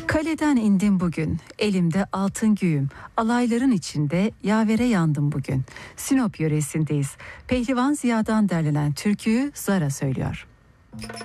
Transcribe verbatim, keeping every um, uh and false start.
Kaleden indim bugün, elimde altın güğüm, alayların içinde yavere yandım bugün. Sinop yöresindeyiz. Pehlivan Ziya'dan derlenen türküyü Zara söylüyor.